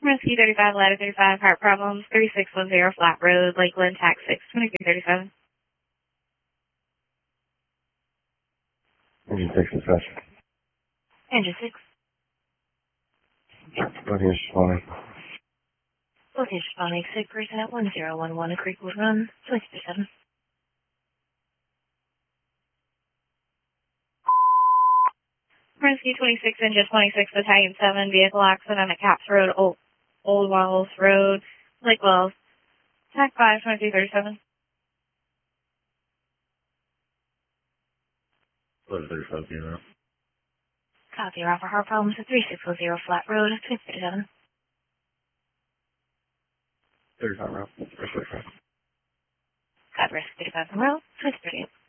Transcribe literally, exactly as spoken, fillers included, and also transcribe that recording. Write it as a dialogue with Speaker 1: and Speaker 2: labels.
Speaker 1: Rescue thirty-five, ladder thirty-five, heart problems, three six one zero, flat road, Lakeland, tax six, twenty-three thirty-seven.
Speaker 2: Engine six dispatch.
Speaker 1: Engine six.
Speaker 2: Boating is responding.
Speaker 1: Boating is responding, sick person at one zero one one, a Creekwood Run, twenty-three thirty-seven. Rescue twenty-six, Engine twenty-six, Battalion seven, vehicle accident at Caps Road, Old, Old Wells Road, Lake Wells. Tac five, twenty-three thirty-seven.
Speaker 2: What is thirty-five being out?
Speaker 1: Copy, Alpha heart problems at three six one zero, flat road, twenty-three thirty-seven.
Speaker 2: thirty-five route. thirty-five.
Speaker 1: Copy, Rescue thirty-five, road, twenty-three thirty-eight.